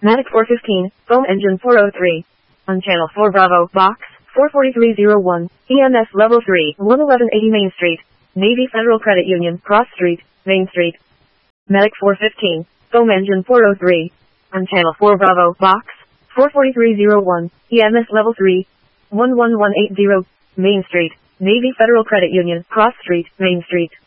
Matic 415, foam engine 403. On channel 4 Bravo, box 44301, EMS level 3, 11180 Main Street, Navy Federal Credit Union, Cross Street, Main Street. Matic 415, foam engine 403. On channel 4 Bravo, box 44301, EMS level 3, 11180, Main Street, Navy Federal Credit Union, Cross Street, Main Street.